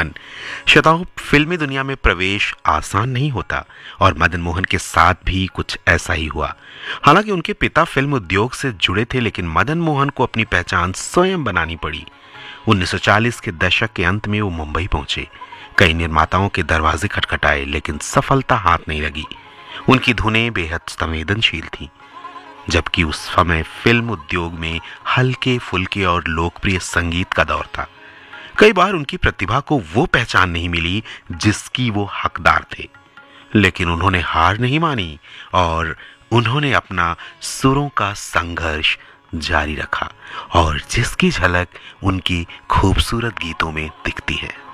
मोहन। श्रोताओं, फिल्मी दुनिया में प्रवेश आसान नहीं होता और मदन मोहन के साथ भी कुछ ऐसा ही हुआ। हालांकि उनके पिता फिल्म उद्योग से जुड़े थे, लेकिन मदन मोहन को अपनी पहचान स्वयं बनानी पड़ी। 1940 के दशक के अंत में वो मुंबई पहुंचे। कई निर्माताओं के दरवाजे खटखटाए, लेकिन सफलता हाथ नहीं लगी। उनकी धुनें बेहद संवेदनशील थीं, जबकि उस समय फिल्म उद्योग में हल्के फुल्के और लोकप्रिय संगीत का दौर था। कई बार उनकी प्रतिभा को वो पहचान नहीं मिली जिसकी वो हकदार थे, लेकिन उन्होंने हार नहीं मानी और उन्होंने अपना सुरों का संघर्ष जारी रखा, और जिसकी झलक उनकी खूबसूरत गीतों में दिखती है।